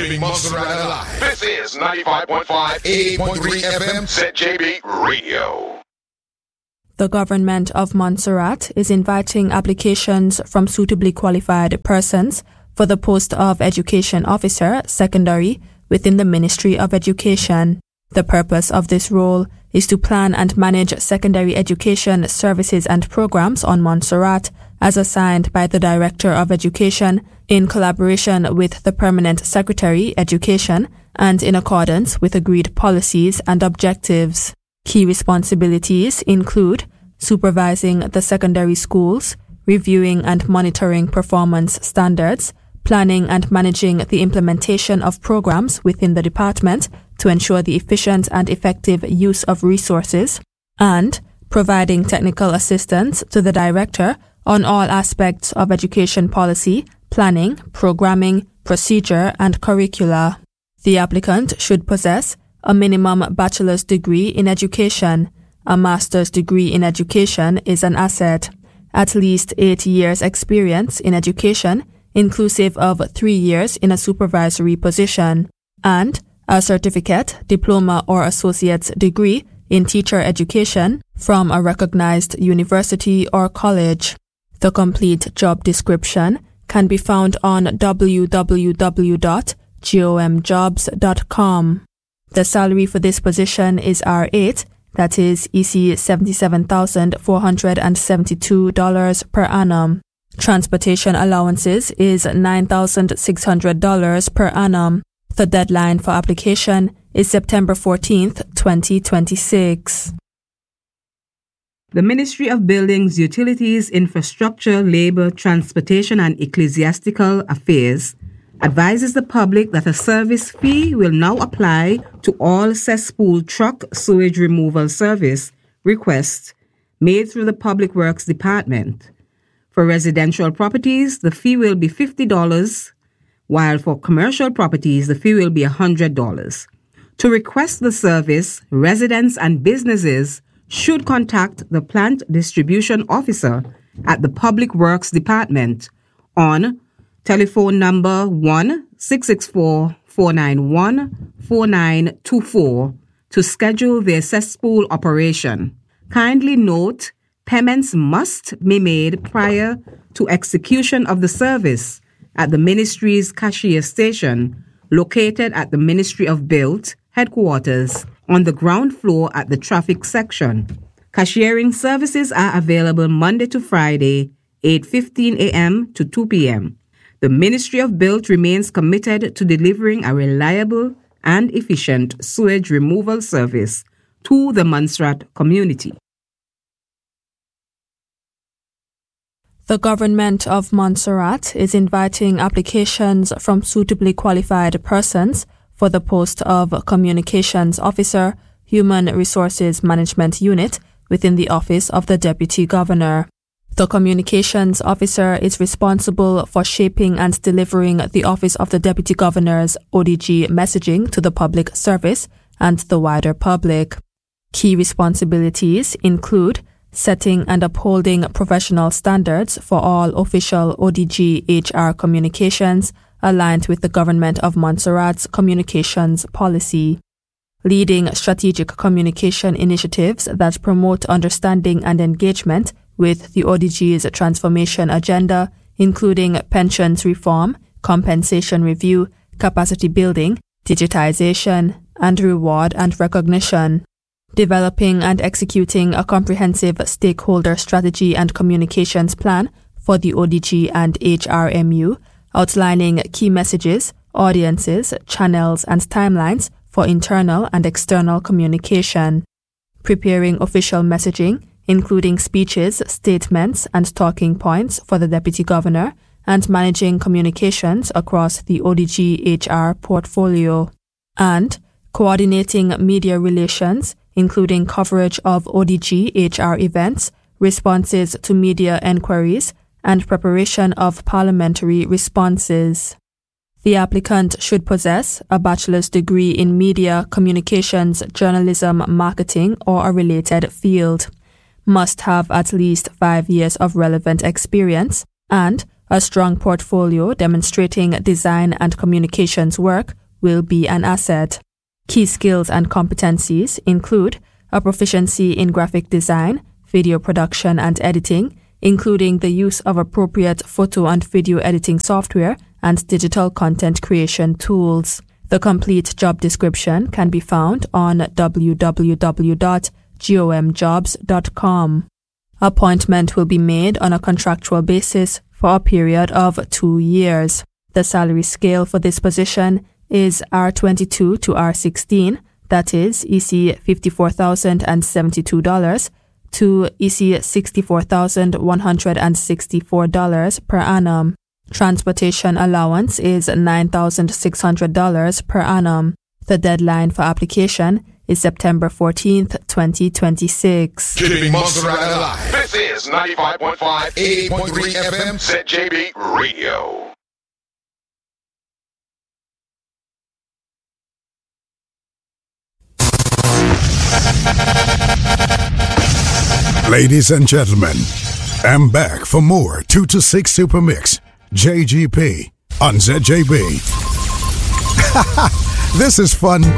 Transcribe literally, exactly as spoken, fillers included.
Keeping Montserrat alive. This is ninety-five point five, eighty point three F M, Z J B Radio. The government of Montserrat is inviting applications from suitably qualified persons for the post of Education Officer, Secondary, within the Ministry of Education. The purpose of this role is to plan and manage secondary education services and programs on Montserrat, as assigned by the Director of Education in collaboration with the Permanent Secretary, Education, and in accordance with agreed policies and objectives. Key responsibilities include supervising the secondary schools, reviewing and monitoring performance standards, planning and managing the implementation of programs within the department to ensure the efficient and effective use of resources, and providing technical assistance to the Director on all aspects of education policy, planning, programming, procedure, and curricula. The applicant should possess a minimum bachelor's degree in education. A master's degree in education is an asset. At least eight years experience in education, inclusive of three years in a supervisory position, and a certificate, diploma, or associate's degree in teacher education from a recognized university or college. The complete job description can be found on w w w dot gom jobs dot com. The salary for this position is R eight, that is E C seventy-seven thousand four hundred seventy-two dollars per annum. Transportation allowances is nine thousand six hundred dollars per annum. The deadline for application is September fourteenth, twenty twenty-six. The Ministry of Buildings, Utilities, Infrastructure, Labour, Transportation and Ecclesiastical Affairs advises the public that a service fee will now apply to all cesspool truck sewage removal service requests made through the Public Works Department. For residential properties, the fee will be fifty dollars, while for commercial properties, the fee will be one hundred dollars. To request the service, residents and businesses should contact the Plant Distribution Officer at the Public Works Department on telephone number one six six four, four nine one, four nine two four to schedule their cesspool operation. Kindly note, payments must be made prior to execution of the service at the Ministry's cashier station, located at the Ministry of Build headquarters on the ground floor at the traffic section. Cashiering services are available Monday to Friday, eight fifteen a.m. to two p.m. The Ministry of Build remains committed to delivering a reliable and efficient sewage removal service to the Montserrat community. The government of Montserrat is inviting applications from suitably qualified persons for the post of Communications Officer, Human Resources Management Unit within the Office of the Deputy Governor. The Communications Officer is responsible for shaping and delivering the Office of the Deputy Governor's O D G messaging to the public service and the wider public. Key responsibilities include setting and upholding professional standards for all official O D G H R communications aligned with the Government of Montserrat's communications policy, leading strategic communication initiatives that promote understanding and engagement with the O D G's transformation agenda, including pensions reform, compensation review, capacity building, digitization, and reward and recognition. Developing and executing a comprehensive stakeholder strategy and communications plan for the O D G and H R M U, outlining key messages, audiences, channels, and timelines for internal and external communication. Preparing official messaging, including speeches, statements, and talking points for the Deputy Governor, and managing communications across the O D G H R portfolio. And coordinating media relations, including coverage of O D G H R events, responses to media enquiries, and preparation of parliamentary responses. The applicant should possess a bachelor's degree in media, communications, journalism, marketing, or a related field, must have at least five years of relevant experience, and a strong portfolio demonstrating design and communications work will be an asset. Key skills and competencies include a proficiency in graphic design, video production and editing, including the use of appropriate photo and video editing software and digital content creation tools. The complete job description can be found on w w w dot gom jobs dot com. Appointment will be made on a contractual basis for a period of two years. The salary scale for this position is R twenty-two to R sixteen, that is E C fifty-four thousand seventy-two dollars to E C sixty-four thousand one hundred sixty-four dollars per annum. Transportation allowance is nine thousand six hundred dollars per annum. The deadline for application is September fourteenth, twenty twenty-six. Keeping Montserrat alive. This is ninety-five point five, eighty point three F M. Z J B Radio. Ladies and gentlemen, I'm back for more two to six Super Mix J G P on Z J B. This is fun